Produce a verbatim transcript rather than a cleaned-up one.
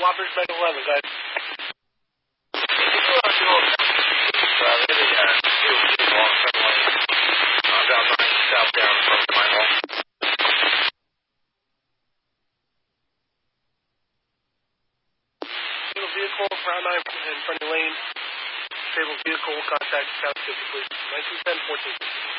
Whoppers back eleven, go ahead. Vehicle, round nine in front of your lane. Disabled vehicle, contact South fifty, please. nineteen ten fourteen.